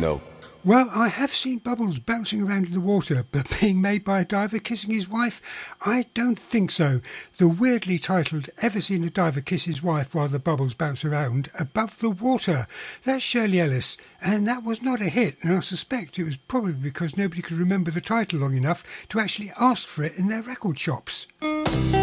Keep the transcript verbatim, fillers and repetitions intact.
know? Well, I have seen bubbles bouncing around in the water, but being made by a diver kissing his wife, I don't think so. The weirdly titled Ever Seen a Diver Kiss His Wife While the Bubbles Bounce Around Above the Water? That's Shirley Ellis, and that was not a hit, and I suspect it was probably because nobody could remember the title long enough to actually ask for it in their record shops.